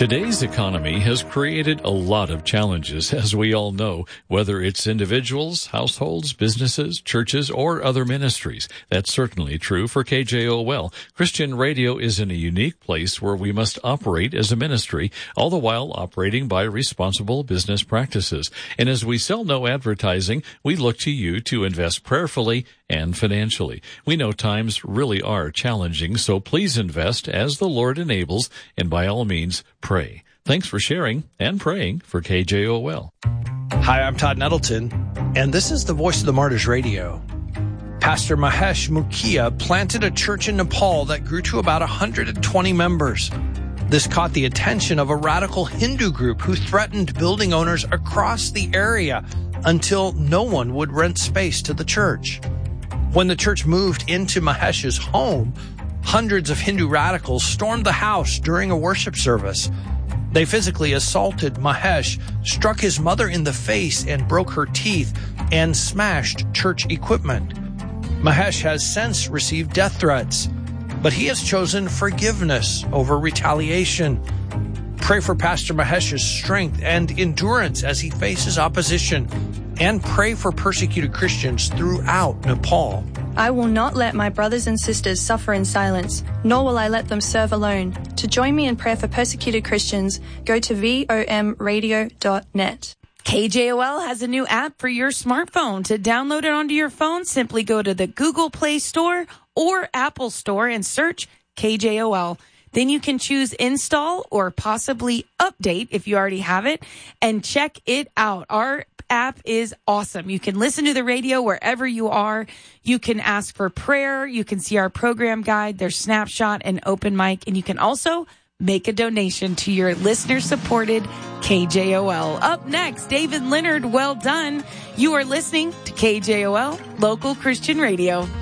Today's economy has created a lot of challenges, as we all know, whether it's individuals, households, businesses, churches, or other ministries. That's certainly true for KJOL. Christian radio is in a unique place where we must operate as a ministry, all the while operating by responsible business practices. And as we sell no advertising, we look to you to invest prayerfully and financially. We know times really are challenging, so please invest as the Lord enables, and by all means, pray. Thanks for sharing and praying for KJOL. Hi, I'm Todd Nettleton, and this is the Voice of the Martyrs Radio. Pastor Mahesh Mukhia planted a church in Nepal that grew to about 120 members. This caught the attention of a radical Hindu group who threatened building owners across the area until no one would rent space to the church. When the church moved into Mahesh's home, hundreds of Hindu radicals stormed the house during a worship service. They physically assaulted Mahesh, struck his mother in the face and broke her teeth, and smashed church equipment. Mahesh has since received death threats, but he has chosen forgiveness over retaliation. Pray for Pastor Mahesh's strength and endurance as he faces opposition, and pray for persecuted Christians throughout Nepal. I will not let my brothers and sisters suffer in silence, nor will I let them serve alone. To join me in prayer for persecuted Christians, go to vomradio.net. KJOL has a new app for your smartphone. To download it onto your phone, simply go to the Google Play Store or Apple Store and search KJOL. Then you can choose install or possibly update if you already have it, and check it out. Our app is awesome. You can listen to the radio wherever you are. You can ask for prayer. You can see our program guide, their snapshot and open mic, and you can also make a donation to your listener-supported KJOL. Up next, David Leonard, well done. You are listening to KJOL, Local Christian Radio.